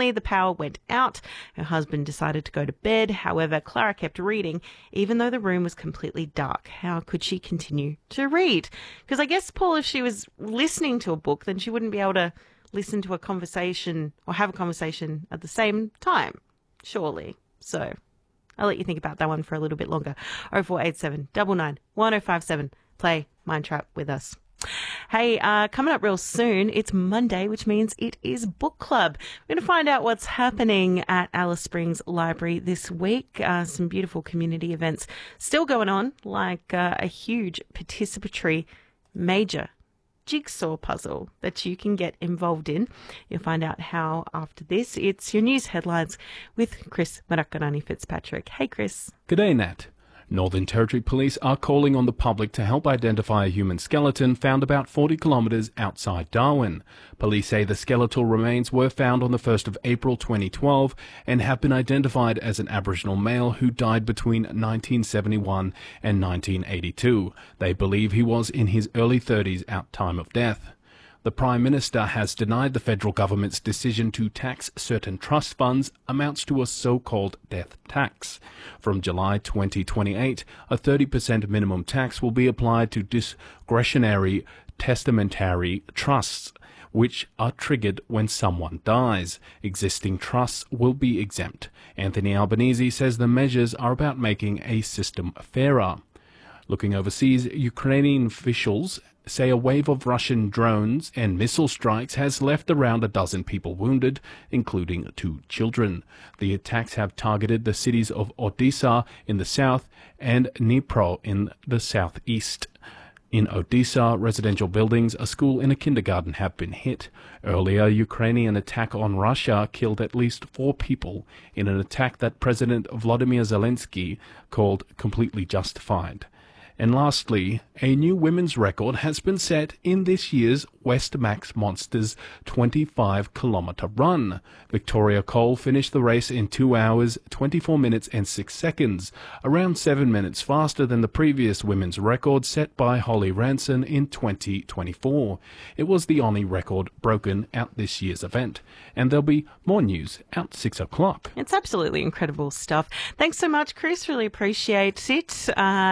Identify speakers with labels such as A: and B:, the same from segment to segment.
A: Apparently, the power went out. Her husband decided to go to bed. However, Clara kept reading, even though the room was completely dark. How could she continue to read? Because I guess, Paul, if she was listening to a book, then she wouldn't be able to listen to a conversation or have a conversation at the same time, surely. So I'll let you think about that one for a little bit longer. 0487 99 1057. Play Mind Trap with us. Hey, coming up real soon, it's Monday, which means it is book club. We're going to find out what's happening at Alice Springs Library this week. Some beautiful community events still going on, like a huge participatory major jigsaw puzzle that you can get involved in. You'll find out how after this. It's your news headlines with Chris Marakarani Fitzpatrick. Hey, Chris.
B: G'day, Nat. Northern Territory Police are calling on the public to help identify a human skeleton found about 40 kilometres outside Darwin. Police say the skeletal remains were found on the 1st of April 2012 and have been identified as an Aboriginal male who died between 1971 and 1982. They believe he was in his early 30s at time of death. The Prime Minister has denied the federal government's decision to tax certain trust funds amounts to a so-called death tax. From July 2028, a 30% minimum tax will be applied to discretionary testamentary trusts, which are triggered when someone dies. Existing trusts will be exempt. Anthony Albanese says the measures are about making a system fairer. Looking overseas, Ukrainian officials say a wave of Russian drones and missile strikes has left around a dozen people wounded, including 2 children. The attacks have targeted the cities of Odessa in the south and Dnipro in the southeast. In Odessa, residential buildings, a school and a kindergarten have been hit. Earlier, Ukrainian attack on Russia killed at least 4 people in an attack that President Volodymyr Zelensky called completely justified. And lastly, a new women's record has been set in this year's Westmax Monsters 25-kilometre run. Victoria Cole finished the race in 2 hours, 24 minutes and 6 seconds, around 7 minutes faster than the previous women's record set by Holly Ranson in 2024. It was the only record broken at this year's event. And there'll be more news at 6 o'clock.
A: It's absolutely incredible stuff. Thanks so much, Chris. Really appreciate it.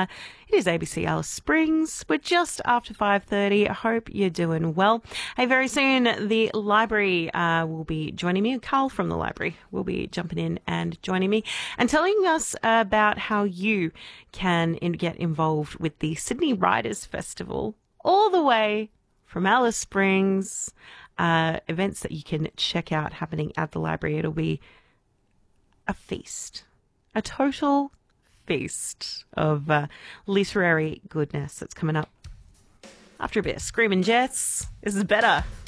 A: It is ABC Alice Springs. We're just after 5:30. I hope you're doing well. Hey, very soon the library will be joining me. Carl from the library will be jumping in and joining me and telling us about how you can get involved with the Sydney Writers Festival all the way from Alice Springs. Events that you can check out happening at the library. It'll be a feast, a total feast of literary goodness that's coming up after a bit of Screaming Jets. This is better.